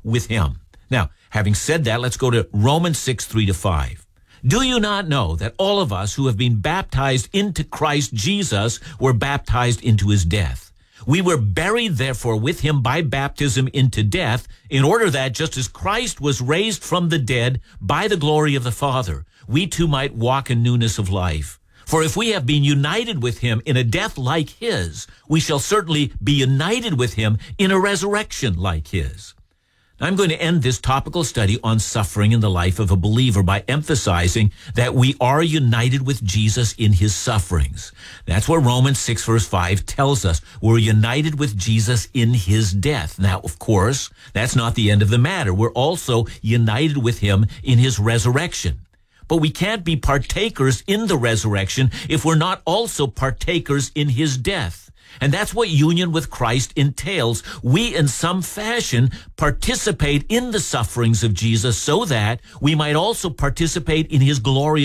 with him. Now, having said that, let's go to Romans 6, 3-5. Do you not know that all of us who have been baptized into Christ Jesus were baptized into his death? We were buried, therefore, with him by baptism into death, in order that, just as Christ was raised from the dead by the glory of the Father, we too might walk in newness of life. For if we have been united with him in a death like his, we shall certainly be united with him in a resurrection like his. I'm going to end this topical study on suffering in the life of a believer by emphasizing that we are united with Jesus in his sufferings. That's what Romans 6 verse 5 tells us. We're united with Jesus in his death. Now, of course, that's not the end of the matter. We're also united with him in his resurrection. But we can't be partakers in the resurrection if we're not also partakers in his death. And that's what union with Christ entails. We, in some fashion, participate in the sufferings of Jesus so that we might also participate in his glorious